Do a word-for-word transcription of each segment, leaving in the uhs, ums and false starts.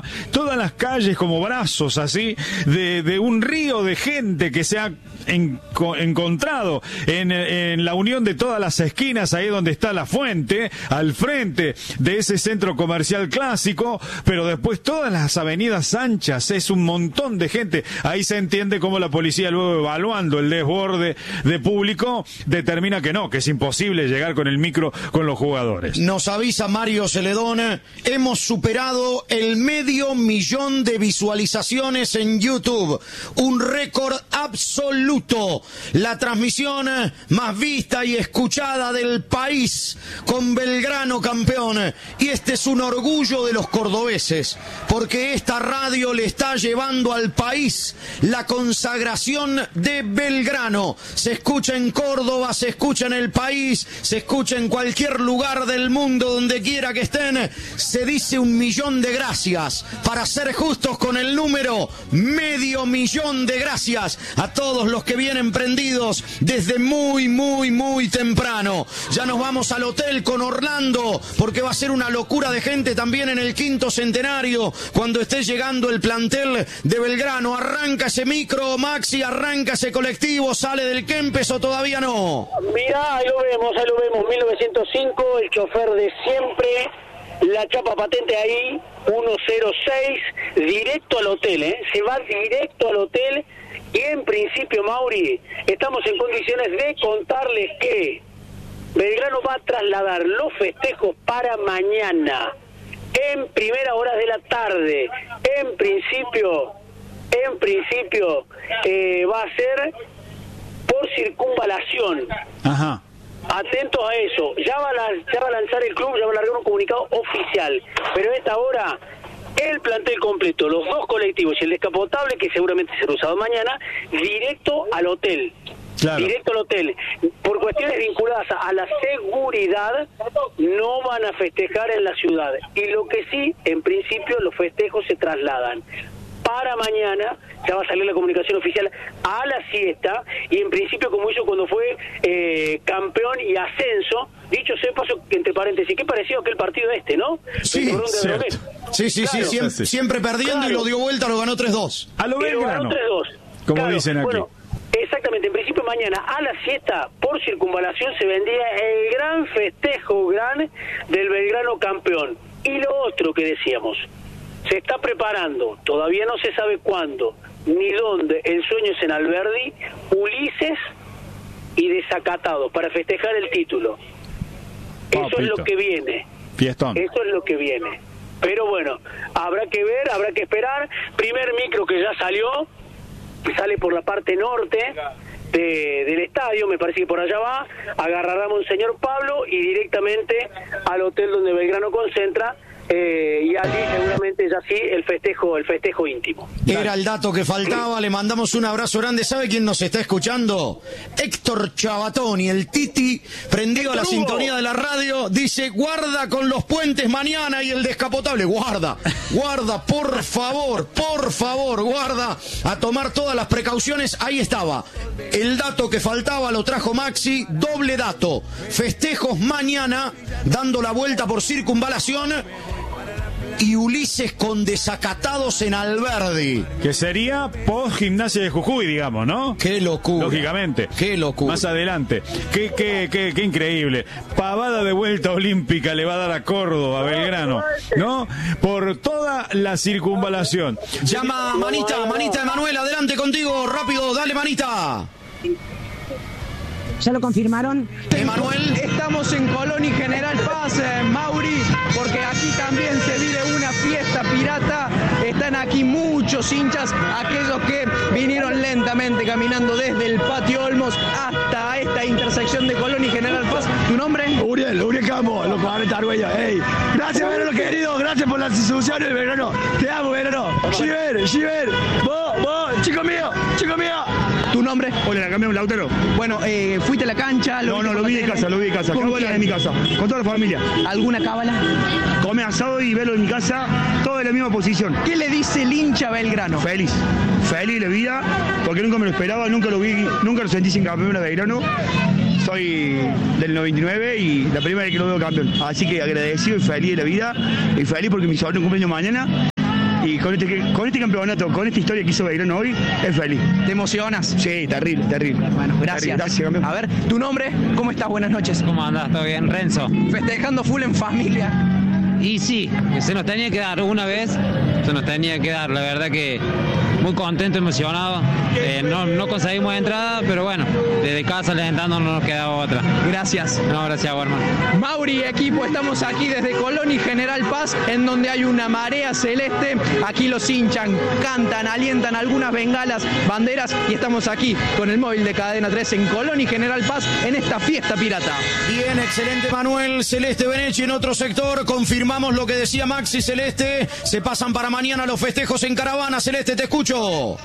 Córdoba, todas las calles como brazos así, de, de un río de gente que se ha en, encontrado en, en la unión de todas las esquinas, ahí donde está la fuente, al frente de ese centro comercial clásico, pero después todas las avenidas anchas, es un montón de gente. Ahí se entiende cómo la policía, luego evaluando el desborde de público, determina que no, que es imposible llegar con el micro con los jugadores. Nos avisa Mario Celedón, hemos superado el medio millón de visualizaciones en YouTube, un récord absoluto, la transmisión más vista y escuchada del país, con Belgrano campeón, y este es un orgullo de los cordobeses, porque esta radio le está llevando al país la consagración de Belgrano. Se escucha en Córdoba, se escucha en el país, se escucha en cualquier lugar del mundo, donde quiera que estén. Se dice un millón de gracias, para ser justos con el número, medio millón de gracias a todos los que vienen prendidos desde muy, muy, muy temprano. Ya nos vamos al hotel con Orlando, porque va a ser una locura de gente también en el quinto centenario, cuando esté llegando el plantel de Belgrano. Arranca ese micro, Maxi, arranca ese colectivo, sale del Kempes o todavía no. Mirá, ahí lo vemos, ahí lo vemos, mil novecientos cinco, el chofer de siempre, la chapa patente ahí, uno cero seis, directo al hotel, ¿eh? Se va directo al hotel y en principio, Mauri, estamos en condiciones de contarles que Belgrano va a trasladar los festejos para mañana, en primera hora de la tarde. En principio, en principio, eh, va a ser por circunvalación. Ajá. Atentos a eso. Ya va, a, ya va a lanzar el club, ya va a largar un comunicado oficial. Pero a esta hora, el plantel completo, los dos colectivos y el descapotable, que seguramente será usado mañana, directo al hotel. Claro. Directo al hotel. Por cuestiones vinculadas a la seguridad, no van a festejar en la ciudad. Y lo que sí, en principio, los festejos se trasladan para mañana. Ya va a salir la comunicación oficial a la siesta, y en principio, como hizo cuando fue eh, campeón y ascenso, dicho sea paso, entre paréntesis, qué parecido aquel partido este, ¿no? Sí, sí, sí, claro. sí, siempre, siempre perdiendo, claro. Y lo dio vuelta, lo ganó tres dos. A lo Belgrano, tres dos. Como Claro, dicen aquí. Bueno, exactamente, en principio mañana a la siesta, por circunvalación, se vendría el gran festejo gran del Belgrano campeón. Y lo otro que decíamos, se está preparando, todavía no se sabe cuándo ni dónde, el sueño es en Alberdi, Ulises y Desacatados para festejar el título. Eso Papito. Es lo que viene. Fiestón. Eso es lo que viene. Pero bueno, habrá que ver, habrá que esperar. Primer micro que ya salió, sale por la parte norte de, del estadio, me parece que por allá va, agarrará a Monseñor Pablo y directamente al hotel donde Belgrano concentra. Eh, y allí seguramente ya sí el festejo el festejo íntimo. Era el dato que faltaba. Le mandamos un abrazo grande. ¿Sabe quién nos está escuchando? Héctor Chabatoni, el Titi, prendido a la sintonía de la radio. Dice: guarda con los puentes mañana y el descapotable. Guarda, guarda, por favor, por favor, guarda, a tomar todas las precauciones. Ahí estaba el dato que faltaba, lo trajo Maxi. Doble dato: festejos mañana, dando la vuelta por circunvalación, y Ulises con Desacatados en Alberdi. Que sería post Gimnasia de Jujuy, digamos, ¿no? Qué locura. Lógicamente. Qué locura. Más adelante. Qué, qué, qué, qué increíble. Pavada de vuelta olímpica le va a dar a Córdoba, a Belgrano, ¿no? Por toda la circunvalación. Llama Manita, Manita Emanuel, adelante contigo, rápido, dale Manita. ¿Ya lo confirmaron? Emanuel. Estamos en Colón y General Paz, eh, Mauri, porque aquí también se vive una fiesta pirata. Están aquí muchos hinchas, aquellos que vinieron lentamente caminando desde el Patio Olmos hasta esta intersección de Colón y General Paz. ¿Tu nombre? Uriel, Uriel Campo, los cuarenta de Argüello. Hey, gracias, Belgrano querido, gracias por las instituciones, Belgrano. Te amo, Belgrano. Giver, Giver, vos, vos, chico mío, chico mío. ¿Tu nombre? Hola, la cambiamos Lautaro. Bueno, eh, ¿fuiste a la cancha? No, no, lo vi de casa, lo vi de casa. ¿Con Acá quién? en mi casa, con toda la familia. ¿Alguna cábala? Come asado y velo en mi casa, todo en la misma posición. ¿Qué le dice el hincha Belgrano? Feliz, feliz de vida, porque nunca me lo esperaba, nunca lo vi, nunca lo sentí sin campeón de Belgrano. Soy del noventa y nueve y la primera vez que lo veo campeón. Así que agradecido y feliz de la vida, y feliz porque mi sobrino cumpleaños mañana. y con este, con este campeonato, con esta historia que hizo Belgrano hoy, es feliz. ¿Te emocionas? Sí, terrible, terrible. Bueno, gracias. Terrible, gracias, campeón. A ver, ¿tu nombre? ¿Cómo estás? Buenas noches. ¿Cómo andás? ¿Todo bien? Renzo. Festejando full en familia. Y sí, se nos tenía que dar una vez, se nos tenía que dar, la verdad que muy contento, emocionado. Eh, no, no conseguimos entrada, pero bueno, desde casa alentando no nos quedaba otra. Gracias. No, gracias, Borman. Mauri, equipo, estamos aquí desde Colón y General Paz, en donde hay una marea celeste. Aquí los hinchan, cantan, alientan algunas bengalas, banderas, y estamos aquí con el móvil de Cadena tres en Colón y General Paz en esta fiesta pirata. Bien, excelente, Manuel. Celeste Benechi en otro sector. Confirmamos lo que decía Maxi. Celeste, se pasan para mañana los festejos en caravana. Celeste, te escucho.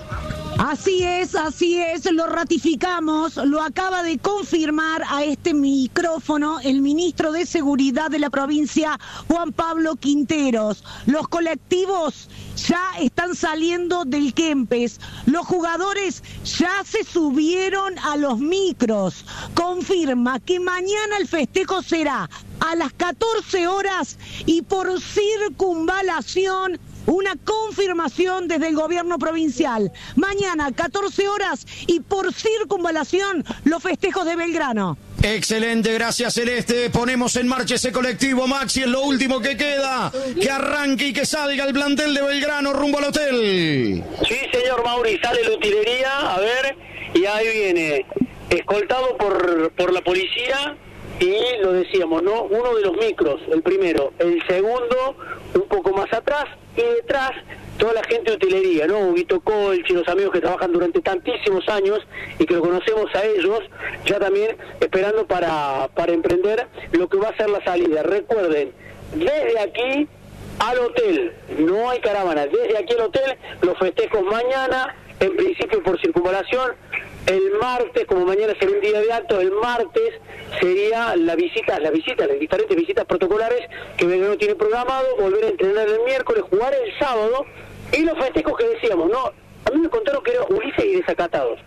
Así es, así es, lo ratificamos, lo acaba de confirmar a este micrófono el ministro de Seguridad de la provincia, Juan Pablo Quinteros. Los colectivos ya están saliendo del Kempes, los jugadores ya se subieron a los micros. Confirma que mañana el festejo será a las catorce horas y por circunvalación. Una confirmación desde el gobierno provincial. Mañana, catorce horas y por circunvalación, los festejos de Belgrano. Excelente, gracias Celeste. Ponemos en marcha ese colectivo, Maxi, es lo último que queda. Que arranque y que salga el plantel de Belgrano rumbo al hotel. Sí, señor Mauri, sale la utilería, a ver, y ahí viene, escoltado por, por la policía. Y lo decíamos, ¿no? Uno de los micros, el primero. El segundo, un poco más atrás. Y detrás, toda la gente de utilería, ¿no? Huguito Colchi, los amigos que trabajan durante tantísimos años y que lo conocemos a ellos, ya también esperando para, para emprender lo que va a ser la salida. Recuerden, desde aquí al hotel, no hay caravana. Desde aquí al hotel, los festejos mañana, en principio por circunvalación. El martes, como mañana será un día de acto, el martes sería la visita, las visitas, las diferentes visitas protocolares que Belgrano tiene programado, volver a entrenar el miércoles, jugar el sábado, y los festejos que decíamos, ¿no? A mí me contaron que era Ulises y Desacatados.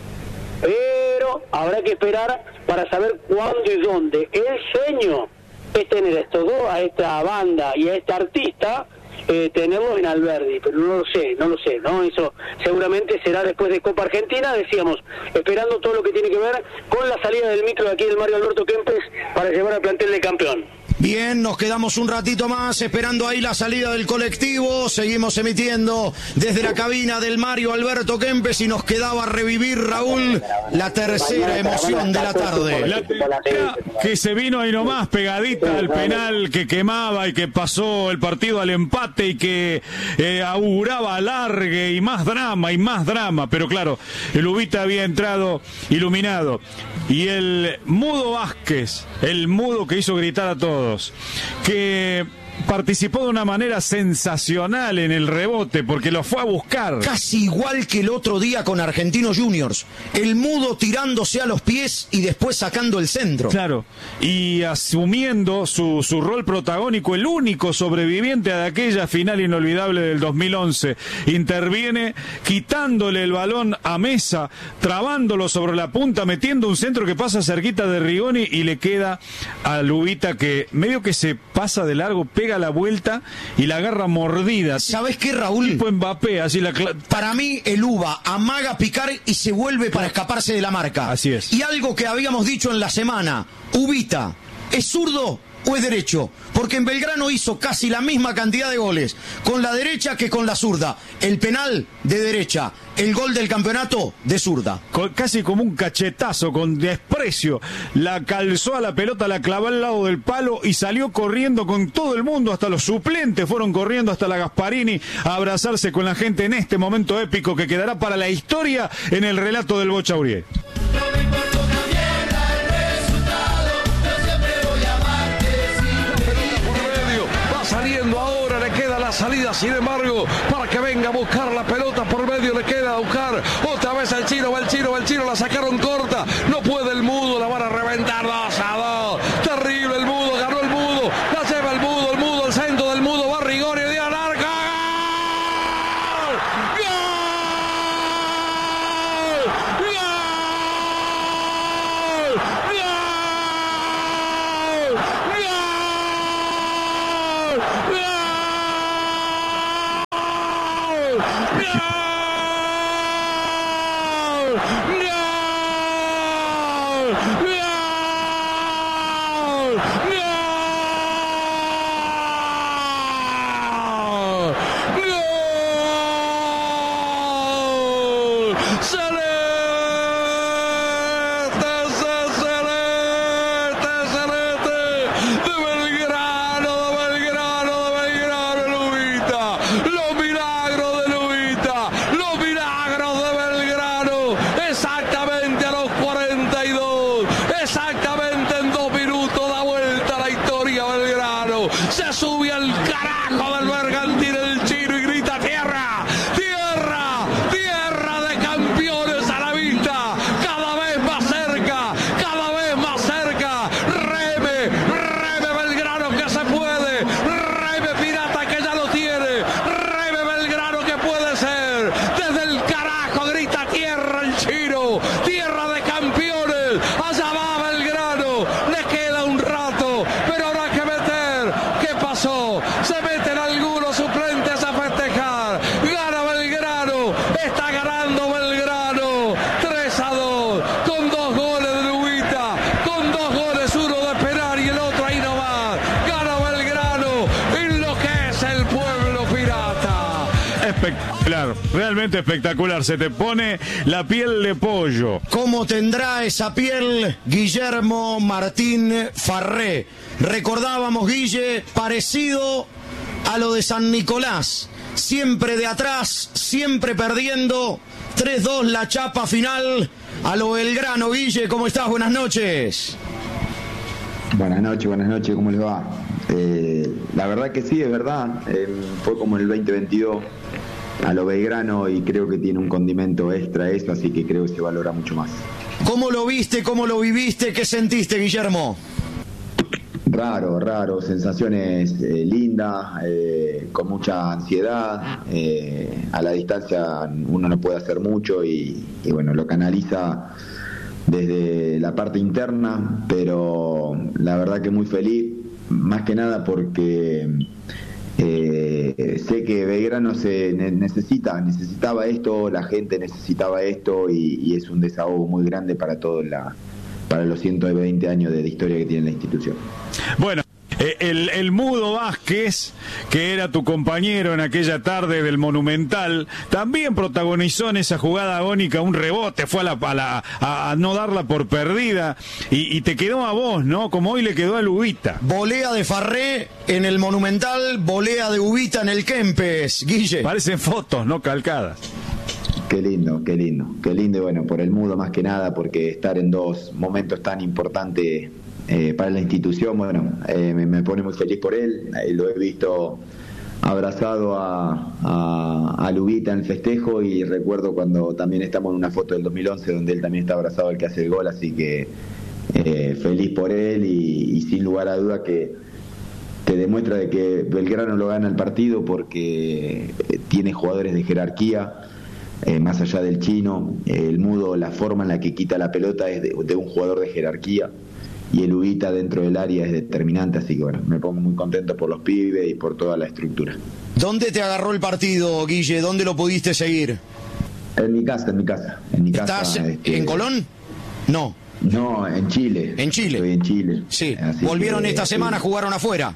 Pero habrá que esperar para saber cuándo y dónde. El sueño es tener a estos dos, a esta banda y a este artista, Eh, tenerlos en Alberdi, pero no lo sé, no lo sé, ¿no? Eso seguramente será después de Copa Argentina, decíamos, esperando todo lo que tiene que ver con la salida del micro de aquí del Mario Alberto Kempes para llevar al plantel de campeón. Bien, nos quedamos un ratito más esperando ahí la salida del colectivo. Seguimos emitiendo desde la cabina del Mario Alberto Kempes y nos quedaba revivir, Raúl, la tercera emoción de la tarde. La tercera que se vino ahí nomás pegadita al penal que quemaba y que pasó el partido al empate y que eh, auguraba alargue y más drama y más drama. Pero claro, el Ubita había entrado iluminado. Y el Mudo Vázquez, el Mudo que hizo gritar a todos, que participó de una manera sensacional en el rebote porque lo fue a buscar. Casi igual que el otro día con Argentinos Juniors. El Mudo tirándose a los pies y después sacando el centro. Claro, y asumiendo su, su rol protagónico, el único sobreviviente de aquella final inolvidable del dos mil once. Interviene quitándole el balón a Mesa, trabándolo sobre la punta, metiendo un centro que pasa cerquita de Rigoni y le queda a Lubita que medio que se pasa de largo, pega la vuelta y la agarra mordida. ¿Sabés qué, Raúl? Tipo Mbappé, así la... Para mí, el Uva amaga picar y se vuelve para escaparse de la marca. Así es. Y algo que habíamos dicho en la semana, Ubita, ¿es zurdo o es derecho? Porque en Belgrano hizo casi la misma cantidad de goles con la derecha que con la zurda. El penal de derecha, el gol del campeonato de zurda. Con, casi como un cachetazo, con desprecio. La calzó a la pelota, la clavó al lado del palo y salió corriendo con todo el mundo. Hasta los suplentes fueron corriendo hasta la Gasparini a abrazarse con la gente en este momento épico que quedará para la historia en el relato del Bocha Uriel. Saliendo ahora, le queda la salida, sin embargo, para que venga a buscar la pelota por medio, le queda a buscar otra vez al Chino, va el Chino, va el Chino, la sacaron corta, no puede el Mudo, la van a reventar dos a dos, terrible el Mudo, ganó el Mudo, la lleva el Mudo, el Mudo, el centro del Mudo, va Rigoni, de larga, ¡gol! ¡Gol! ¡Gol! ¡Gol! Espectacular, realmente espectacular. Se te pone la piel de pollo. ¿Cómo tendrá esa piel Guillermo Martín Farré? Recordábamos, Guille, parecido a lo de San Nicolás. Siempre de atrás, siempre perdiendo. tres dos la chapa final a lo Belgrano. Guille, ¿cómo estás? Buenas noches. Buenas noches, buenas noches, ¿cómo les va? Eh, la verdad que sí, es verdad. Eh, fue como en el veinte veintidós a lo Belgrano y creo que tiene un condimento extra eso, así que creo que se valora mucho más. ¿Cómo lo viste? ¿Cómo lo viviste? ¿Qué sentiste, Guillermo? Raro, raro, sensaciones eh, lindas, eh, con mucha ansiedad. Eh, a la distancia uno no puede hacer mucho y, y bueno, lo canaliza desde la parte interna, pero la verdad que muy feliz, más que nada porque eh, sé que Belgrano se ne- necesita, necesitaba esto, la gente necesitaba esto y, y es un desahogo muy grande para todo la, para los ciento veinte años de historia que tiene la institución. Bueno, eh, el, el Mudo Vázquez, que era tu compañero en aquella tarde del Monumental, también protagonizó en esa jugada agónica un rebote, fue a, la, a, la, a, a no darla por perdida, y, y te quedó a vos, ¿no? Como hoy le quedó a Lubita. Volea de Farré en el Monumental, volea de Ubita en el Kempes, Guille. Parecen fotos, no calcadas. Qué lindo, qué lindo, qué lindo y bueno, por el Mudo más que nada, porque estar en dos momentos tan importantes eh, para la institución, bueno, eh, me, me pone muy feliz por él, eh, lo he visto abrazado a, a, a Lubita en el festejo y recuerdo cuando también estamos en una foto del dos mil once donde él también está abrazado al que hace el gol, así que eh, feliz por él y, y sin lugar a duda que te demuestra de que Belgrano lo gana el partido porque eh, tiene jugadores de jerarquía. Eh, más allá del chino, eh, el Mudo, la forma en la que quita la pelota es de, de un jugador de jerarquía y el Ubita dentro del área es determinante, así que bueno, me pongo muy contento por los pibes y por toda la estructura. ¿Dónde te agarró el partido, Guille? ¿Dónde lo pudiste seguir? En mi casa, en mi casa. En mi ¿Estás casa, este, en Colón? No. No, en Chile. ¿En Chile? Estoy en Chile. Sí. Así ¿Volvieron que, esta semana? sí. ¿Jugaron afuera?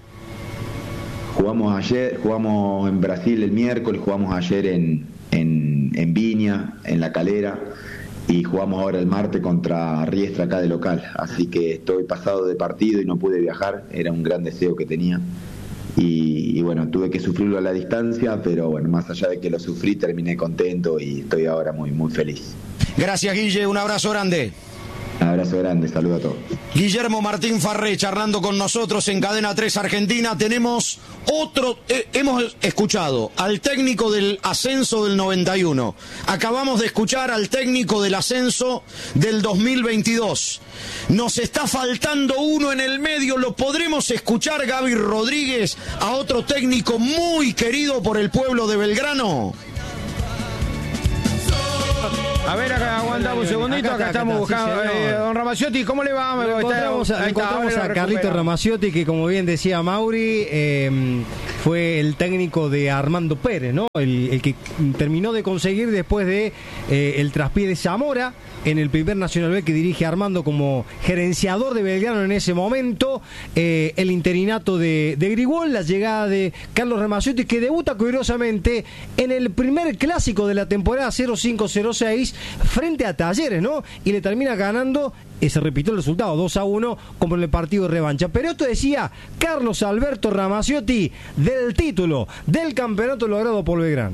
Jugamos ayer, jugamos en Brasil el miércoles, jugamos ayer en, en, en Viña, en La Calera, y jugamos ahora el martes contra Riestra acá de local. Así que estoy pasado de partido y no pude viajar, era un gran deseo que tenía. Y, y bueno, tuve que sufrirlo a la distancia, pero bueno, más allá de que lo sufrí, terminé contento y estoy ahora muy, muy feliz. Gracias, Guille, un abrazo grande. Un abrazo grande, saludo a todos. Guillermo Martín Farré charlando con nosotros en Cadena tres Argentina. Tenemos otro, eh, hemos escuchado al técnico del ascenso del noventa y uno. Acabamos de escuchar al técnico del ascenso del dos mil veintidós. Nos está faltando uno en el medio. ¿Lo podremos escuchar, Gaby Rodríguez, a otro técnico muy querido por el pueblo de Belgrano? A ver, acá aguantamos un segundito, acá, acá estamos acá, buscando. Sí, eh, don Ramaciotti, ¿cómo le va? Lo encontramos a, encontramos a Carlito Ramaciotti, que como bien decía Mauri, eh, fue el técnico de Armando Pérez, ¿no? El, el que terminó de conseguir después de eh, el traspié de Zamora en el primer Nacional B que dirige Armando como gerenciador de Belgrano en ese momento, eh, el interinato de, de Grigol, la llegada de Carlos Ramaciotti, que debuta curiosamente en el primer clásico de la temporada cero cinco cero seis frente a Talleres, ¿no? Y le termina ganando, y se repitió el resultado, dos a uno, como en el partido de revancha. Pero esto decía Carlos Alberto Ramaciotti del título del campeonato logrado por Belgrano.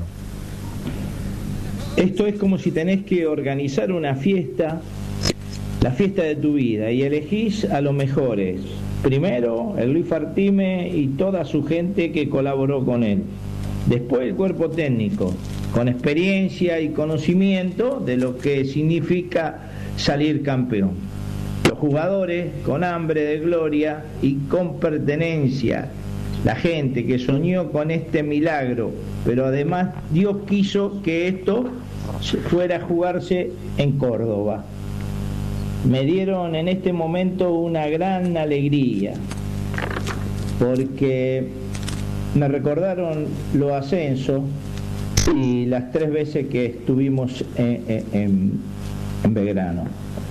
Esto es como si tenés que organizar una fiesta, la fiesta de tu vida, y elegís a los mejores. Primero, el Luis Fartime y toda su gente que colaboró con él. Después, el cuerpo técnico, con experiencia y conocimiento de lo que significa salir campeón. Los jugadores con hambre de gloria y con pertenencia. La gente que soñó con este milagro, pero además Dios quiso que esto fuera a jugarse en Córdoba. Me dieron en este momento una gran alegría, porque me recordaron los ascensos y las tres veces que estuvimos en, en, en Belgrano.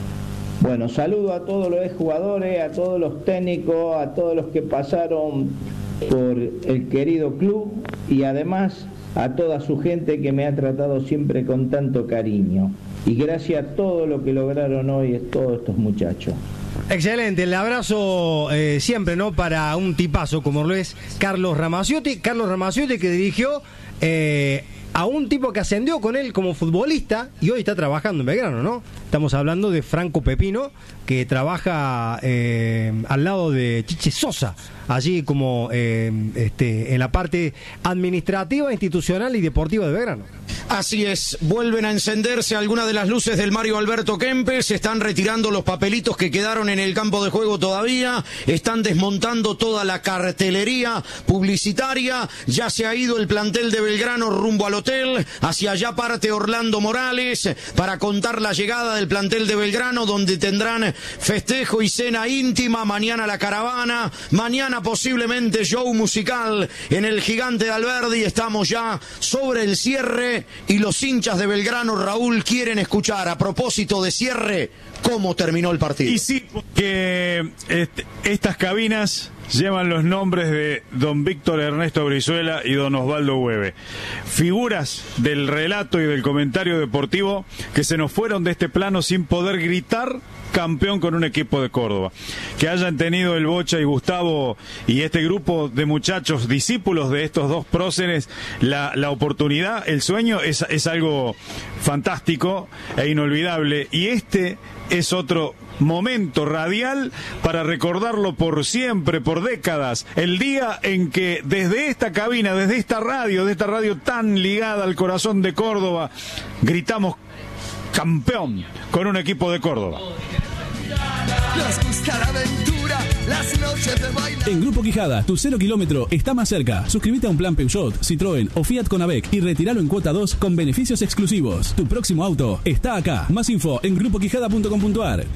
Bueno, saludo a todos los jugadores, a todos los técnicos, a todos los que pasaron por el querido club, y además a toda su gente que me ha tratado siempre con tanto cariño. Y gracias a todo lo que lograron hoy todos estos muchachos. Excelente, el abrazo eh, siempre, ¿no? Para un tipazo como lo es Carlos Ramaciotti. Carlos Ramaciotti, que dirigió eh, a un tipo que ascendió con él como futbolista y hoy está trabajando en Belgrano, ¿no? Estamos hablando de Franco Pepino, que trabaja eh, al lado de Chiche Sosa, allí como eh, este, en la parte administrativa, institucional y deportiva de Belgrano. Así es, vuelven a encenderse algunas de las luces del Mario Alberto Kempes, se están retirando los papelitos que quedaron en el campo de juego todavía, están desmontando toda la cartelería publicitaria, ya se ha ido el plantel de Belgrano rumbo al hotel, hacia allá parte Orlando Morales para contar la llegada del plantel de Belgrano, donde tendrán festejo y cena íntima, mañana la caravana, mañana posiblemente show musical en el Gigante de Alberdi. Estamos ya sobre el cierre y los hinchas de Belgrano, Raúl, quieren escuchar, a propósito de cierre, cómo terminó el partido. Y sí, que este, estas cabinas llevan los nombres de don Víctor Ernesto Brizuela y don Osvaldo Hueve, figuras del relato y del comentario deportivo que se nos fueron de este plano sin poder gritar campeón con un equipo de Córdoba. Que hayan tenido el Bocha y Gustavo y este grupo de muchachos discípulos de estos dos próceres la, la oportunidad, el sueño es, es algo fantástico e inolvidable, y este es otro momento radial para recordarlo por siempre, por décadas, el día en que desde esta cabina, desde esta radio, de esta radio tan ligada al corazón de Córdoba, gritamos campeón con un equipo de Córdoba. Nos gusta la aventura, las noches de baile. En Grupo Quijada, tu cero kilómetro está más cerca. Suscríbete a un plan Peugeot, Citroën o Fiat Conavec y retíralo en cuota dos con beneficios exclusivos. Tu próximo auto está acá. Más info en grupo quijada punto com punto ar.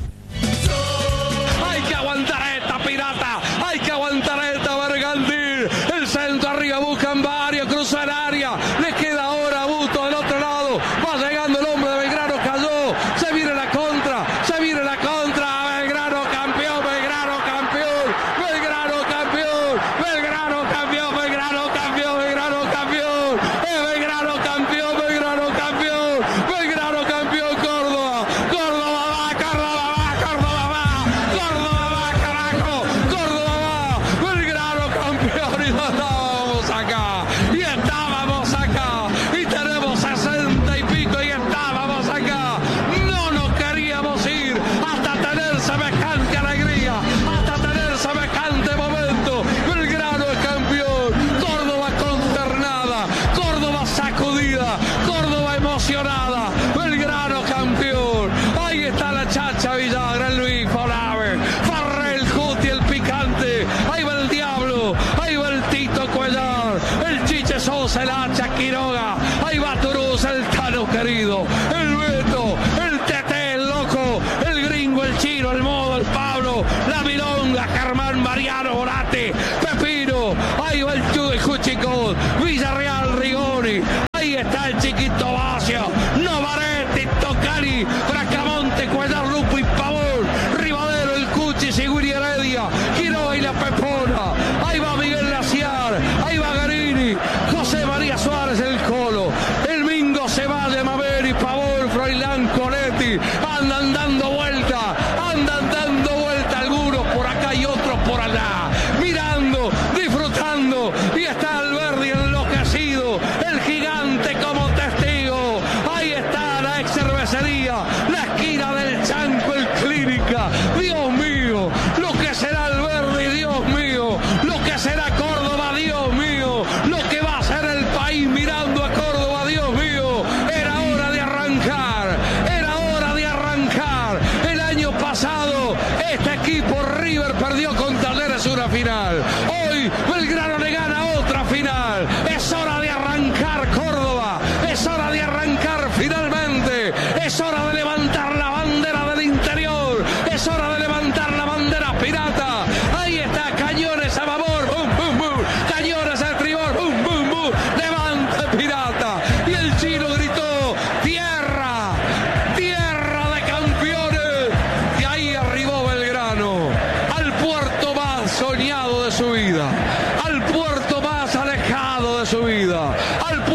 Hay que aguantar esta pirata, hay que aguantar esta Bergantín. El centro arriba, buscan varios, cruza el área, les queda ahora Busto del otro lado, va llegando el hombre de Belgrano, cayó, se viene la contra, se viene la contra, Belgrano campeón, Belgrano campeón, Belgrano campeón, Belgrano campeón, Belgrano campeón, Belgrano campeón, es Belgrano campeón, Belgrano campeón, Belgrano campeón, Córdoba, Córdoba va, Córdoba va, Córdoba va, Córdoba va, carajo, Córdoba va, Belgrano campeón, y no estábamos acá, y estábamos acá, y tenemos sesenta y pico, y estábamos acá, no nos queríamos ir hasta tener semejante alegría, hasta tener semejante momento. Belgrano es campeón, Córdoba consternada, Córdoba sacudida, Córdoba emocionada, Belgrano campeón. Ahí está la Chacha Villagra, el Luis Folave, Farrell, Juti, el picante, ahí va el Diablo, ahí va el Tito Cuellar, el Chiche Sosa, el Hacha Quiroga, ahí va Turuz, el Tano querido, el Beto,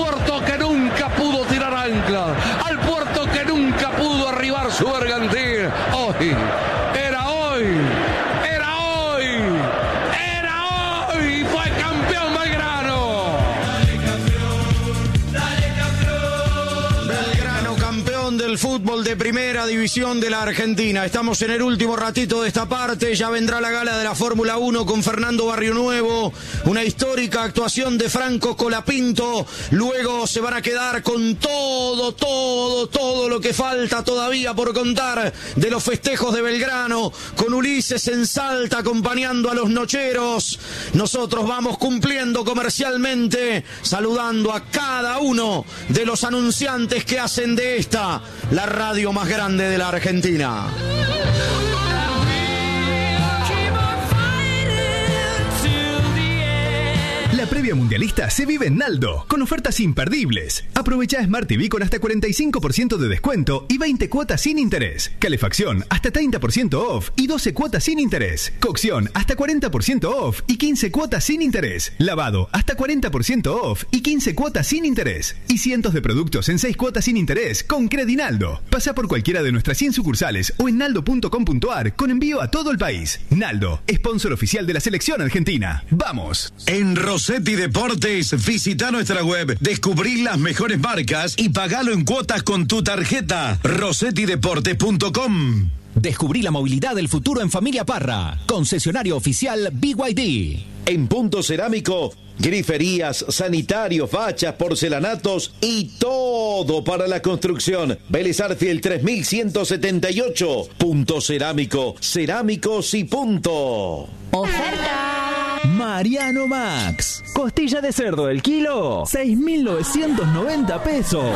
puerto que nunca pudo tirar ancla, al puerto que nunca pudo arribar su bergantín. Hoy, era hoy, era hoy, era hoy, fue campeón Belgrano. Belgrano, campeón del fútbol de primera división de la Argentina. Estamos en el último ratito de esta parte, ya vendrá la gala de la Fórmula uno con Fernando Barrionuevo, una histórica actuación de Franco Colapinto, luego se van a quedar con todo, todo, todo lo que falta todavía por contar de los festejos de Belgrano, con Ulises en Salta acompañando a los nocheros. Nosotros vamos cumpliendo comercialmente, saludando a cada uno de los anunciantes que hacen de esta la radio más grande de la Argentina. La previa mundialista se vive en Naldo, con ofertas imperdibles. Aprovecha Smart T V con hasta cuarenta y cinco por ciento de descuento y veinte cuotas sin interés. Calefacción hasta treinta por ciento off y doce cuotas sin interés. Cocción hasta cuarenta por ciento off y quince cuotas sin interés. Lavado hasta cuarenta por ciento off y quince cuotas sin interés. Y cientos de productos en seis cuotas sin interés con Credinaldo. Pasa por cualquiera de nuestras cien sucursales o en naldo punto com punto ar con envío a todo el país. Naldo, sponsor oficial de la selección argentina. ¡Vamos! En Rossetti Deportes, visita nuestra web, descubrí las mejores marcas y pagalo en cuotas con tu tarjeta. rossetti deportes punto com. Descubrí la movilidad del futuro en Familia Parra. Concesionario oficial B Y D. En Punto Cerámico, griferías, sanitarios, fachas, porcelanatos y todo para la construcción. Vélez Arfiel tres mil ciento setenta y ocho. Punto Cerámico, cerámicos y punto. ¡Oferta! Mariano Max. Costilla de cerdo el kilo, seis mil novecientos noventa pesos.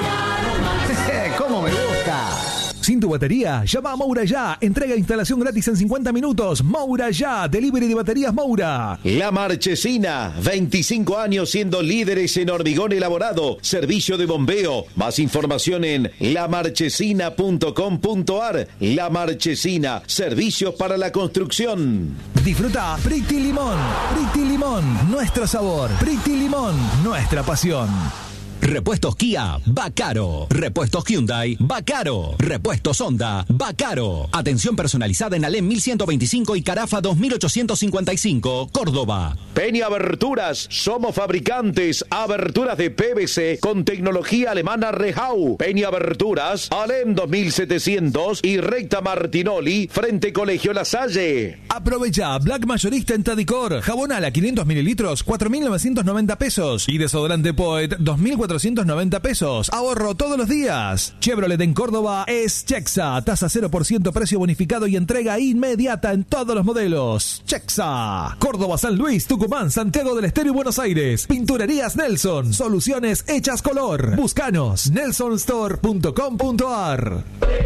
¿Cómo me gusta? Sin tu batería, llama a Moura Ya. Entrega e instalación gratis en cincuenta minutos. Moura Ya, delivery de baterías Moura. La Marchesina, veinticinco años siendo líderes en hormigón elaborado, servicio de bombeo. Más información en la marchesina punto com punto ar. La Marchesina, servicios para la construcción. Disfruta Pretty Limón. Pretty Limón, nuestro sabor. Pretty Limón, nuestra pasión. Repuestos Kia, va caro. Repuestos Hyundai, va caro. Repuestos Honda, va caro. Atención personalizada en Alem mil ciento veinticinco y Carafa dos mil ochocientos cincuenta y cinco, Córdoba. Peña Aberturas, somos fabricantes, aberturas de P V C con tecnología alemana Rehau. Peña Aberturas, Alem dos mil setecientos y Recta Martinoli, frente Colegio La Salle. Aprovecha Black Mayorista en Tadicor. Jabonal a quinientos mililitros, cuatro mil novecientos noventa pesos. Y desodorante Poet, dos mil cuatrocientos noventa pesos. Ahorro todos los días. Chevrolet en Córdoba es Chexa. Tasa cero por ciento, precio bonificado y entrega inmediata en todos los modelos. Chexa. Córdoba, San Luis, Tucumán, Santiago del Estero y Buenos Aires. Pinturerías Nelson. Soluciones hechas color. Búscanos. nelson store punto com punto ar.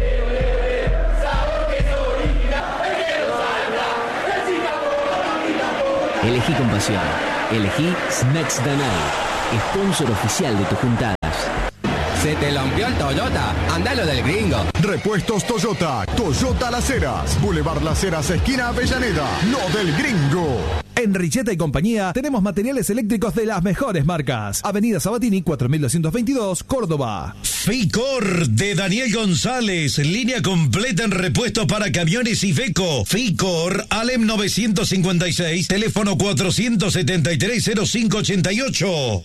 Elegí con pasión. Elegí Snacks Danai, sponsor oficial de tus juntadas. ¿Se te lampió el Toyota? Andalo del gringo. Repuestos Toyota. Toyota Las Heras. Boulevard Las Heras, esquina Avellaneda. Lo del gringo. En Richeta y compañía tenemos materiales eléctricos de las mejores marcas. Avenida Sabatini cuatro mil doscientos veintidós, Córdoba. Ficor de Daniel González, línea completa en repuestos para camiones y Feco. Ficor, Alem novecientos cincuenta y seis, teléfono cuatrocientos setenta y tres cero cinco ochenta y ocho.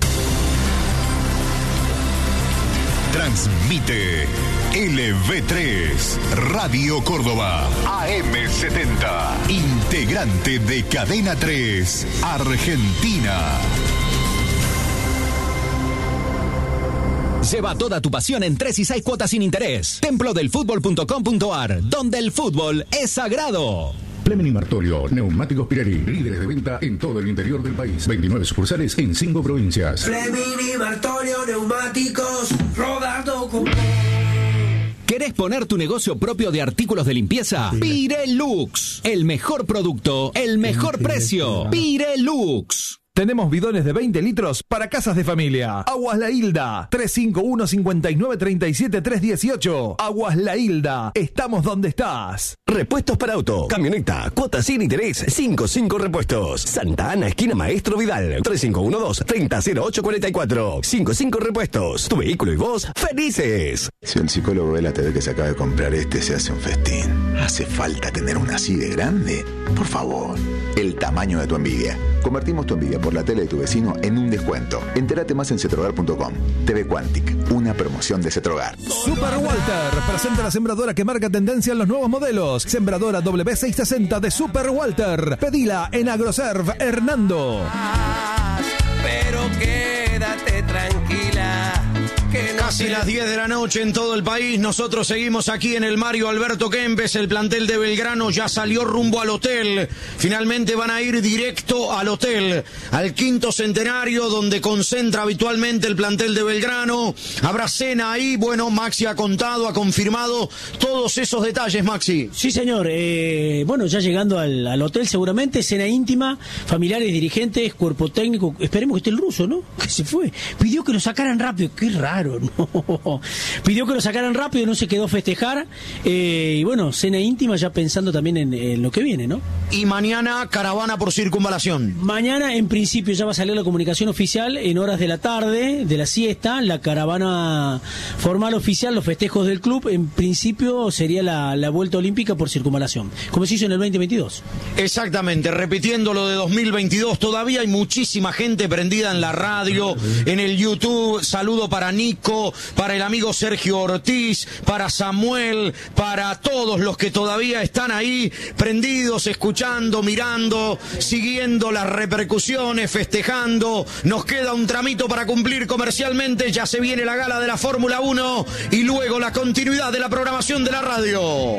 Transmite L V tres, Radio Córdoba, A M setenta, integrante de Cadena tres, Argentina. Lleva toda tu pasión en tres y seis cuotas sin interés. templo del fútbol punto com punto ar, donde el fútbol es sagrado. Plemini Martorio, Neumáticos Pirelli, líderes de venta en todo el interior del país. veintinueve sucursales en cinco provincias. Plemini Martorio, neumáticos, rodando con... ¿Querés poner tu negocio propio de artículos de limpieza? Pirelux. El mejor producto, el mejor precio. Pirelux. Tenemos bidones de veinte litros para casas de familia. Aguas La Hilda, tres cinco uno, cinco nueve tres siete, tres uno ocho. Aguas La Hilda, estamos donde estás. Repuestos para auto, camioneta, cuotas sin interés, cinco cinco Repuestos. Santa Ana, esquina Maestro Vidal, tres cinco uno dos, tres cero cero ocho cuatro cuatro. cinco cinco Repuestos, tu vehículo y vos, felices. Si el psicólogo ve la T V que se acaba de comprar este, se hace un festín. ¿Hace falta tener una así de grande? Por favor, el tamaño de tu envidia. Convertimos tu envidia por la tele de tu vecino en un descuento. Entérate más en cetrogar punto com. T V Quantic, una promoción de Cetrogar. Super Walter presenta la sembradora que marca tendencia en los nuevos modelos. Sembradora W seiscientos sesenta de Super Walter. Pedila en Agroserv Hernando. Pero quédate tranquila. Que no Casi las diez de la noche en todo el país. Nosotros seguimos aquí en el Mario Alberto Kempes. El plantel de Belgrano ya salió rumbo al hotel. Finalmente van a ir directo al hotel, al quinto centenario, donde concentra habitualmente el plantel de Belgrano. Habrá cena ahí. Bueno, Maxi ha contado, ha confirmado todos esos detalles, Maxi. Sí, señor. Eh, bueno, ya llegando al, al hotel seguramente, cena íntima, familiares, dirigentes, cuerpo técnico. Esperemos que esté el ruso, ¿no? Que se fue. Pidió que lo sacaran rápido. Qué raro, ¿no? Pidió que lo sacaran rápido, no se quedó a festejar. Eh, y bueno, cena íntima ya pensando también en, en lo que viene, ¿no? Y mañana, caravana por circunvalación. Mañana, en principio, ya va a salir la comunicación oficial en horas de la tarde, de la siesta. La caravana formal oficial, los festejos del club, en principio sería la, la vuelta olímpica por circunvalación, como se hizo en el veinte veintidós. Exactamente, repitiendo lo de dos mil veintidós. Todavía hay muchísima gente prendida en la radio, en el YouTube. Saludo para Nico, para el amigo Sergio Ortiz, para Samuel, para todos los que todavía están ahí prendidos, escuchando, mirando, siguiendo las repercusiones, festejando. Nos queda un tramito para cumplir comercialmente. Ya se viene la gala de la Fórmula uno y luego la continuidad de la programación de la radio.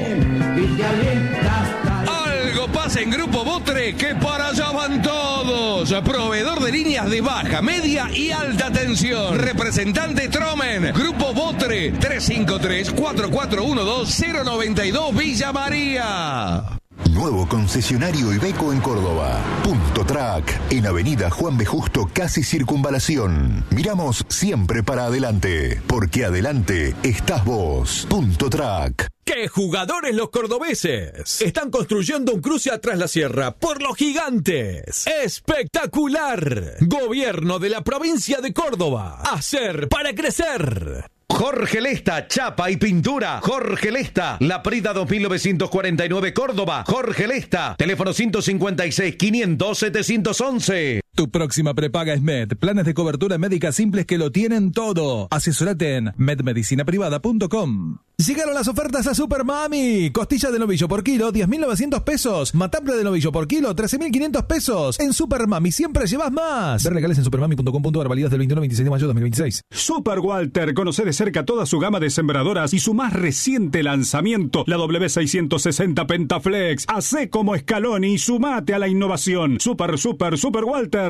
Algo pasa en Grupo Botre, que para allá van todos. Proveedor de líneas de baja, media y alta tensión. Representante Tromen. Grupo Botre, tres cinco tres, cuatro cuatro uno dos, cero nueve dos Villa María. Nuevo concesionario Iveco en Córdoba. Punto Track, en Avenida Juan B. Justo, casi Circunvalación. Miramos siempre para adelante, porque adelante estás vos. Punto Track. ¡Qué jugadores los cordobeses! Están construyendo un cruce atrás la sierra por los gigantes. ¡Espectacular! Gobierno de la provincia de Córdoba. Hacer para crecer. Jorge Lesta, chapa y pintura. Jorge Lesta, La Prida dos mil novecientos cuarenta y nueve, Córdoba. Jorge Lesta, teléfono ciento cincuenta y seis, quinientos, setecientos once. Tu próxima prepaga es Med. Planes de cobertura médica simples que lo tienen todo. Asesorate en med medicina privada punto com. Llegaron las ofertas a Super Mami. Costilla de novillo por kilo, diez mil novecientos pesos. Matambre de novillo por kilo, trece mil quinientos pesos. En Super Mami siempre llevas más. Ver legales en supermami punto com punto ar, válidas del veintiuno al veintiséis de mayo de dos mil veintiséis. Super Walter, conoce de cerca toda su gama de sembradoras y su más reciente lanzamiento, la W seiscientos sesenta Pentaflex. Hacé como Scaloni y sumate a la innovación. Super, super, Super Walter.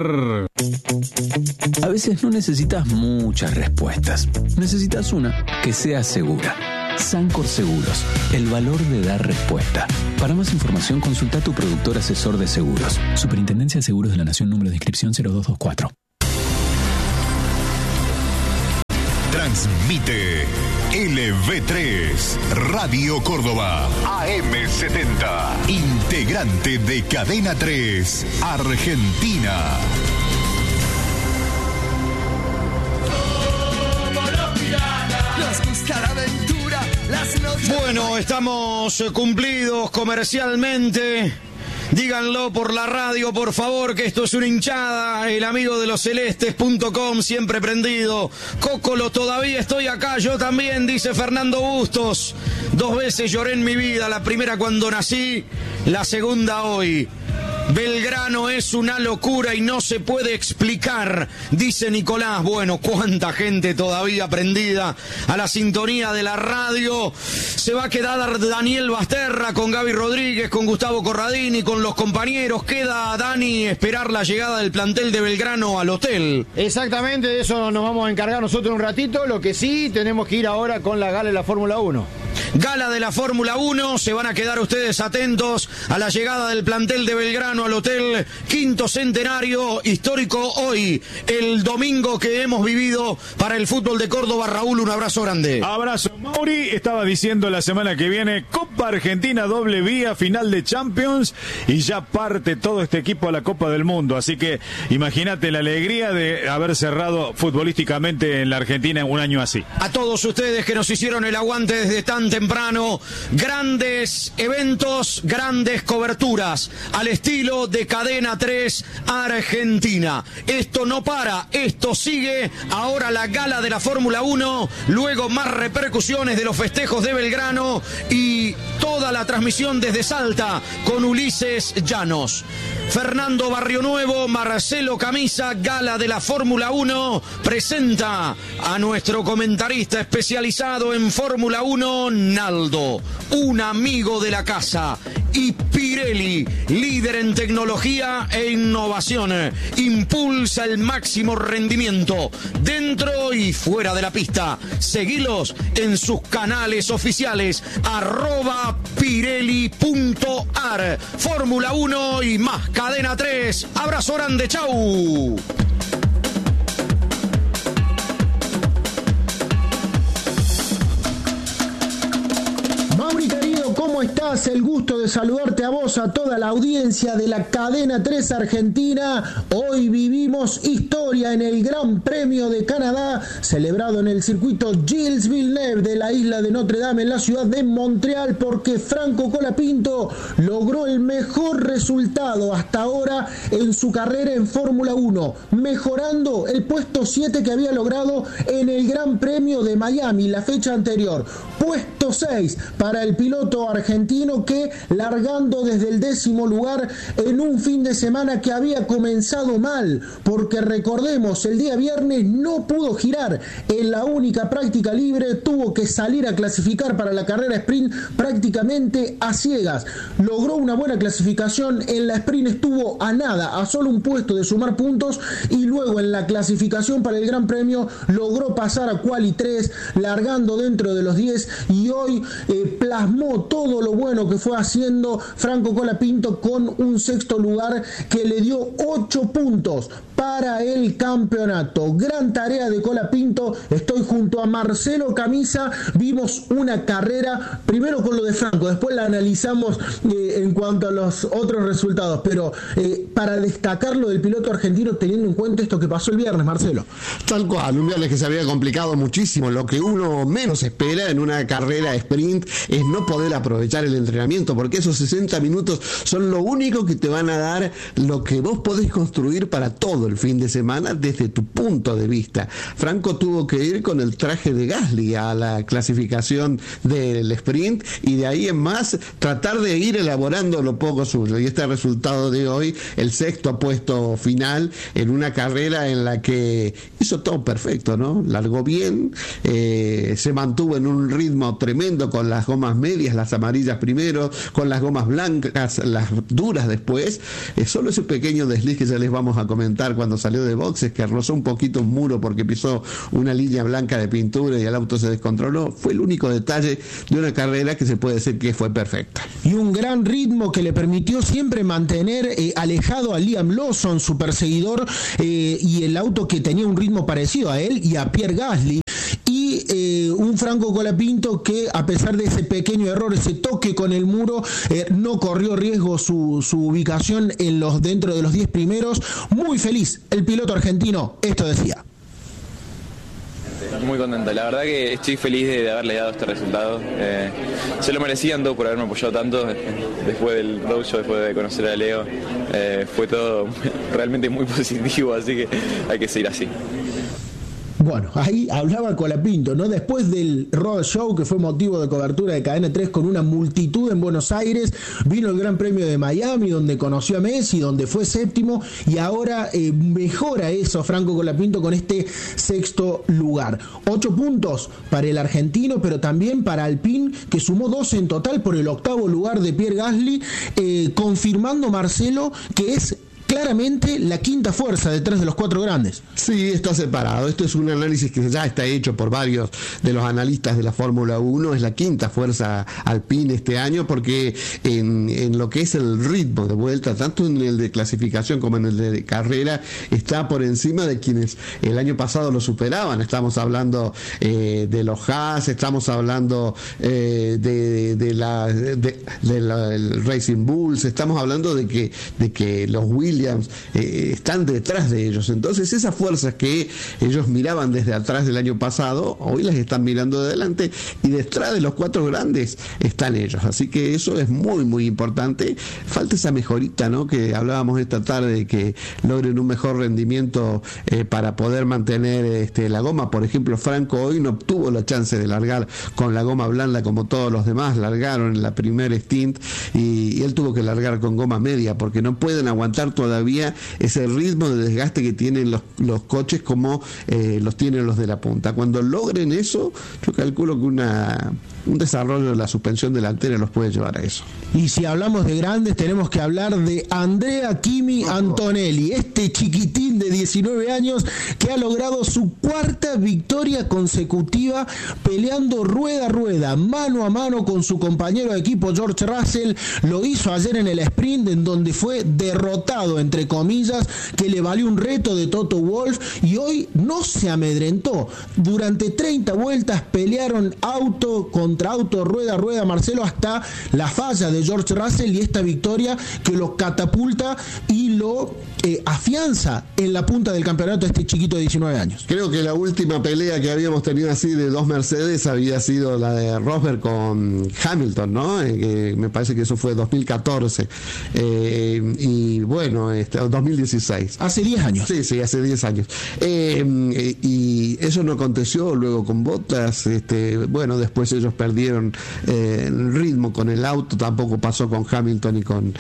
A veces no necesitas muchas respuestas. Necesitas una que sea segura. Sancor Seguros, el valor de dar respuesta. Para más información, consulta a tu productor asesor de seguros. Superintendencia de Seguros de la Nación, número de inscripción cero dos dos cuatro. Transmite L V tres, Radio Córdoba, A M setenta, integrante de Cadena tres, Argentina. Nos gusta la aventura, las noches. Bueno, estamos cumplidos comercialmente. Díganlo por la radio, por favor, que esto es una hinchada. El amigo de los celestes punto com, siempre prendido. Cócolo, todavía estoy acá, yo también, dice Fernando Bustos. Dos veces lloré en mi vida, la primera cuando nací, la segunda hoy. Belgrano es una locura y no se puede explicar, dice Nicolás. Bueno, cuánta gente todavía prendida a la sintonía de la radio. Se va a quedar Daniel Basterra con Gaby Rodríguez, con Gustavo Corradini, con los compañeros. Queda, Dani, esperar la llegada del plantel de Belgrano al hotel. Exactamente, de eso nos vamos a encargar nosotros un ratito. Lo que sí, tenemos que ir ahora con la gala de la Fórmula uno. Gala de la Fórmula uno, se van a quedar ustedes atentos a la llegada del plantel de Belgrano al Hotel Quinto Centenario, histórico hoy, el domingo que hemos vivido para el fútbol de Córdoba. Raúl, un abrazo grande. Abrazo. Mauri estaba diciendo la semana que viene, Copa Argentina doble vía, final de Champions, y ya parte todo este equipo a la Copa del Mundo, así que imagínate la alegría de haber cerrado futbolísticamente en la Argentina un año así. A todos ustedes que nos hicieron el aguante desde tan temprano, grandes eventos, grandes coberturas, al estilo de Cadena tres Argentina. Esto no para, esto sigue. Ahora la gala de la Fórmula uno, luego más repercusiones de los festejos de Belgrano y toda la transmisión desde Salta con Ulises Llanos. Fernando Barrionuevo, Marcelo Camisa, gala de la Fórmula uno, presenta a nuestro comentarista especializado en Fórmula uno, Naldo, un amigo de la casa, y Pirelli, líder en tecnología e innovación, impulsa el máximo rendimiento dentro y fuera de la pista. Seguilos en sus canales oficiales, arroba Pirelli punto ar. Fórmula uno y más Cadena tres. Abrazo grande, chau. Mauri querido, ¿cómo estás? El gusto de saludarte a vos, a toda la audiencia de la Cadena tres Argentina. Hoy vivimos historia en el Gran Premio de Canadá, celebrado en el circuito Gilles Villeneuve de la isla de Notre Dame en la ciudad de Montreal, porque Franco Colapinto logró el mejor resultado hasta ahora en su carrera en Fórmula uno, mejorando el puesto siete que había logrado en el Gran Premio de Miami la fecha anterior. Puesto seis para el piloto argentino que, largando desde el décimo lugar en un fin de semana que había comenzado mal, porque recordemos, el día viernes no pudo girar en la única práctica libre, tuvo que salir a clasificar para la carrera sprint prácticamente a ciegas. Logró una buena clasificación, en la sprint estuvo a nada, a solo un puesto de sumar puntos, y luego en la clasificación para el Gran Premio logró pasar a Quali tres, largando dentro de los diez, y hoy eh, plasmó todo lo bueno que fue haciendo Franco Colapinto con un sexto lugar que le dio ocho puntos para el campeonato. Gran tarea de Colapinto. Estoy junto a Marcelo Camisa. Vimos una carrera, primero con lo de Franco, después la analizamos eh, en cuanto a los otros resultados, pero eh, para destacar lo del piloto argentino, teniendo en cuenta esto que pasó el viernes, Marcelo. Tal cual, un viernes que se había complicado muchísimo. Lo que uno menos espera en una carrera sprint es no poder aprovechar el entrenamiento, porque esos sesenta minutos son lo único que te van a dar lo que vos podés construir para todo el fin de semana desde tu punto de vista. Franco tuvo que ir con el traje de Gasly a la clasificación del sprint y de ahí en más tratar de ir elaborando lo poco suyo, y este resultado de hoy, el sexto puesto final en una carrera en la que hizo todo perfecto, ¿no? Largó bien, eh, se mantuvo en un ritmo tremendo con las gomas medias, las amarillas primero, con las gomas blancas, las duras después. Eh, solo ese pequeño desliz que ya les vamos a comentar cuando salió de boxes, que rozó un poquito un muro porque pisó una línea blanca de pintura y el auto se descontroló, fue el único detalle de una carrera que se puede decir que fue perfecta. Y un gran ritmo que le permitió siempre mantener eh, alejado a Liam Lawson, su perseguidor, eh, y el auto que tenía un ritmo parecido a él y a Pierre Gasly. Y eh, un Franco Colapinto que, a pesar de ese pequeño error, ese toque con el muro, eh, no corrió riesgo su, su ubicación en los, dentro de los diez primeros. Muy feliz el piloto argentino, esto decía. Muy contento, la verdad que estoy feliz de, de haberle dado este resultado. Eh, se lo merecían todo por haberme apoyado tanto. Después del roadshow, después de conocer a Leo, eh, fue todo realmente muy positivo, así que hay que seguir así. Bueno, ahí hablaba Colapinto, ¿no? Después del Road Show, que fue motivo de cobertura de Cadena tres con una multitud en Buenos Aires, vino el Gran Premio de Miami, donde conoció a Messi, donde fue séptimo, y ahora eh, mejora eso Franco Colapinto con este sexto lugar. Ocho puntos para el argentino, pero también para Alpine, que sumó doce en total por el octavo lugar de Pierre Gasly, eh, confirmando, Marcelo, que es claramente la quinta fuerza detrás de los cuatro grandes. Sí, está separado. Esto es un análisis que ya está hecho por varios de los analistas de la Fórmula uno. Es la quinta fuerza Alpine este año, porque en, en lo que es el ritmo de vuelta, tanto en el de clasificación como en el de carrera, está por encima de quienes el año pasado lo superaban. Estamos hablando eh, de los Haas, estamos hablando eh, de, de la de, de la, el Racing Bulls, estamos hablando de que de que los Williams eh, están detrás de ellos. Entonces esas fuerzas que ellos miraban desde atrás del año pasado, hoy las están mirando de adelante, y detrás de los cuatro grandes están ellos. Así que eso es muy muy importante. Falta esa mejorita, ¿no?, que hablábamos esta tarde, de que logren un mejor rendimiento eh, para poder mantener este, la goma. Por ejemplo, Franco hoy no tuvo la chance de largar con la goma blanda como todos los demás largaron en la primera stint, y, y él tuvo que largar con goma media, porque no pueden aguantar todavía ese ritmo de desgaste que tienen los, los coches como eh, los tienen los de la punta. Cuando logren eso, yo calculo que una un desarrollo de la suspensión delantera los puede llevar a eso. Y si hablamos de grandes, tenemos que hablar de Andrea Kimi Antonelli, este chiquitín de diecinueve años que ha logrado su cuarta victoria consecutiva peleando rueda a rueda, mano a mano con su compañero de equipo George Russell. Lo hizo ayer en el sprint, en donde fue derrotado, entre comillas, que le valió un reto de Toto Wolff, y hoy no se amedrentó. Durante treinta vueltas pelearon auto con contra auto, rueda a rueda, Marcelo, hasta la falla de George Russell, y esta victoria que lo catapulta y lo eh, afianza en la punta del campeonato este chiquito de diecinueve años. Creo que la última pelea que habíamos tenido así de dos Mercedes había sido la de Rosberg con Hamilton, ¿no? Eh, que me parece que eso fue dos mil catorce. Eh, y bueno, este, dos mil dieciséis. Hace diez años. Sí, sí, hace diez años. Eh, eh, y eso no aconteció luego con Bottas. Este, bueno, después ellos perdieron eh, el ritmo con el auto, tampoco pasó con Hamilton y con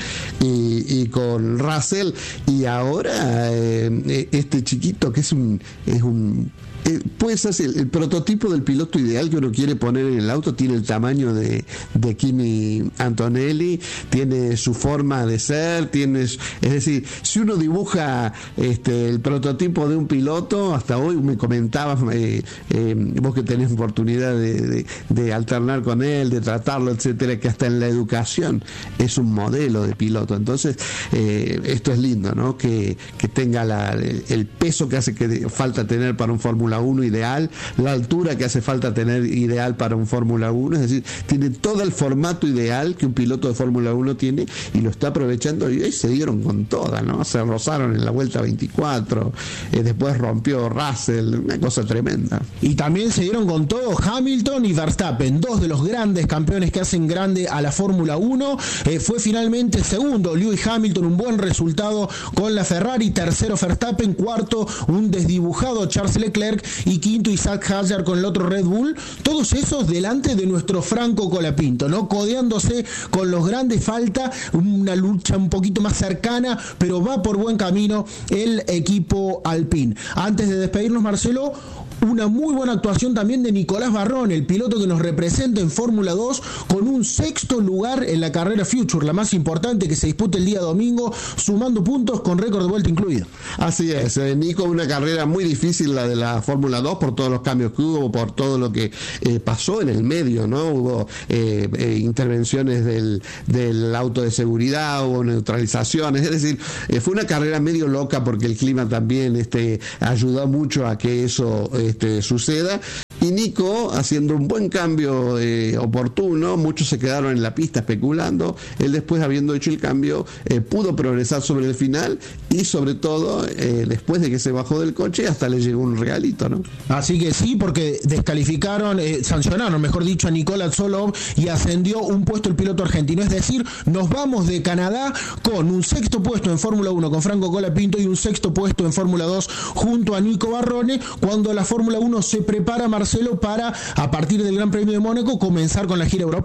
y, y con Russell, y ahora eh, este chiquito que es un es un Eh, puede ser el, el prototipo del piloto ideal que uno quiere poner en el auto. Tiene el tamaño de, de Kimi Antonelli, tiene su forma de ser, tiene, es decir, si uno dibuja este, el prototipo de un piloto, hasta hoy me comentabas, eh, eh, vos que tenés oportunidad de, de, de alternar con él, de tratarlo, etcétera, que hasta en la educación es un modelo de piloto. Entonces, eh, esto es lindo, ¿no? Que, que tenga la, el, el peso que hace que falta tener para un Fórmula uno ideal, la altura que hace falta tener ideal para un Fórmula uno, es decir, tiene todo el formato ideal que un piloto de Fórmula uno tiene, y lo está aprovechando, y se dieron con toda, ¿no? Se rozaron en la vuelta veinticuatro, eh, después rompió Russell, una cosa tremenda. Y también se dieron con todo Hamilton y Verstappen, dos de los grandes campeones que hacen grande a la Fórmula uno. Eh, fue finalmente segundo Lewis Hamilton, un buen resultado con la Ferrari, tercero Verstappen, cuarto un desdibujado Charles Leclerc, y quinto Isaac Hadjar con el otro Red Bull. Todos esos delante de nuestro Franco Colapinto, ¿no? Codeándose con los grandes. Falta una lucha un poquito más cercana, pero va por buen camino el equipo Alpine. Antes de despedirnos, Marcelo, una muy buena actuación también de Nicolás Barrón, el piloto que nos representa en Fórmula dos, con un sexto lugar en la carrera Future, la más importante que se disputa el día domingo, sumando puntos con récord de vuelta incluido. Así es, eh, Nico, una carrera muy difícil la de la Fórmula dos, por todos los cambios que hubo, por todo lo que eh, pasó en el medio, ¿no? Hubo eh, eh, intervenciones del, del auto de seguridad, hubo neutralizaciones, es decir, eh, fue una carrera medio loca, porque el clima también este, ayudó mucho a que eso Este, suceda, y Nico haciendo un buen cambio eh, oportuno. Muchos se quedaron en la pista especulando, él después, habiendo hecho el cambio, eh, pudo progresar sobre el final, y sobre todo eh, después de que se bajó del coche hasta le llegó un regalito, ¿no? Así que sí, porque descalificaron, eh, sancionaron, mejor dicho, a Nicola Solov, y ascendió un puesto el piloto argentino. Es decir, nos vamos de Canadá con un sexto puesto en Fórmula uno con Franco Colapinto y un sexto puesto en Fórmula dos junto a Nico Barrone, cuando la Fórmula uno se prepara, Marcelo, para, a partir del Gran Premio de Mónaco, comenzar con la gira europea.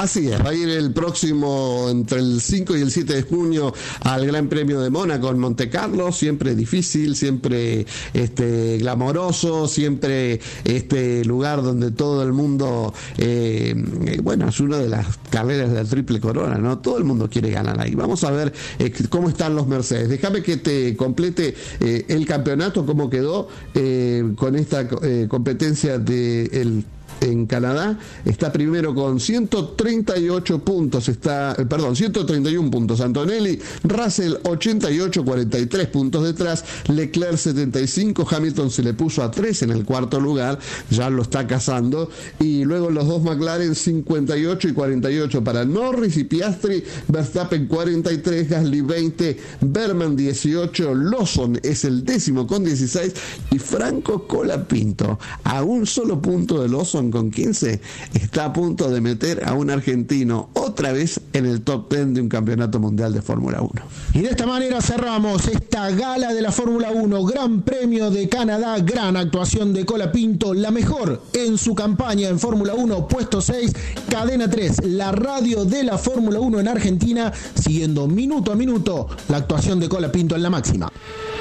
Así es, va a ir el próximo, entre el cinco y el siete de junio, al Gran Premio de Mónaco en Monte Carlo, siempre difícil, siempre este, glamoroso, siempre este lugar donde todo el mundo, eh, bueno, es una de las carreras de la Triple Corona, ¿no? Todo el mundo quiere ganar ahí. Vamos a ver eh, cómo están los Mercedes. Déjame que te complete eh, el campeonato, cómo quedó eh, con esta eh, competencia de el en Canadá. Está primero con ciento treinta y ocho puntos, está, perdón, ciento treinta y uno puntos Antonelli, Russell ochenta y ocho, cuarenta y tres puntos detrás, Leclerc setenta y cinco, Hamilton se le puso a tres en el cuarto lugar, ya lo está cazando, y luego los dos McLaren cincuenta y ocho y cuarenta y ocho para Norris y Piastri, Verstappen cuarenta y tres, Gasly veinte, Berman dieciocho, Lawson es el décimo con dieciséis y Franco Colapinto a un solo punto de Lawson con quince, está a punto de meter a un argentino otra vez en el top diez de un campeonato mundial de Fórmula uno. Y de esta manera cerramos esta gala de la Fórmula uno, Gran Premio de Canadá, gran actuación de Colapinto, la mejor en su campaña en Fórmula uno, puesto seis, Cadena tres, la radio de la Fórmula uno en Argentina, siguiendo minuto a minuto la actuación de Colapinto en la máxima.